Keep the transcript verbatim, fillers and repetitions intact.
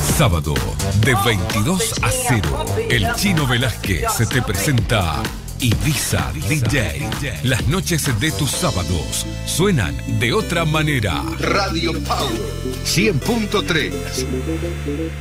Sábado, de veintidós a cero, el Chino Velázquez te presenta Ibiza D J. Las noches de tus sábados suenan de otra manera. Radio Power cien punto tres.